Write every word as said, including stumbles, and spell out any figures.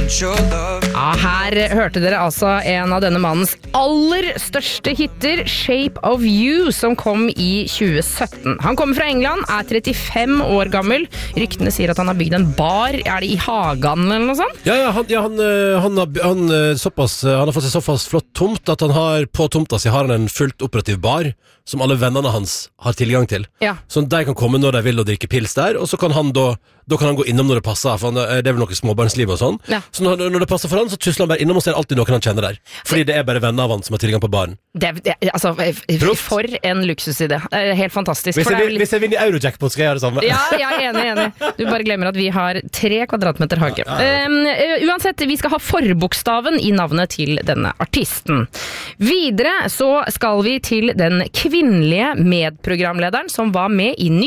Ja, her hørte dere altså en av denne mannens aller største hitter, Shape of You, som kom i tjue sytten. Han kommer fra England, er trettifem år gammel. Ryktene sier at han har bygd en bar. Er det i Hagan eller noe sånt? Ja, ja, han, ja han, han, har, han, såpass, han har fått seg såpass flott tomt at han har på tomta si har han en fullt operativ bar som alle vennene hans har tilgang til. Ja. Så de kan komme når de vil og drikke pils der, og så kan han da, da kan han gå innom når det passer, for han, det er vel noe småbarnsliv og sånn. Ja. Så når, når det passer for han, så tusler han bare innom og ser alltid noen han kjenner der. Fordi det er bare venner av han som har tilgang på baren. Det, det, altså, for en luksusidé. Helt fantastisk. Hvis jeg, litt... hvis jeg vinner i Eurojackpot, skal jeg gjøre det samme. Ja, ja, enig, enig. Du bare glemmer at vi har tre kvadratmeter hage. Ja, ja. Um, uansett, vi skal ha forbokstaven i navnet til denne artisten. Videre så skal vi til den kvinnelige medprogramlederen som var med i Ny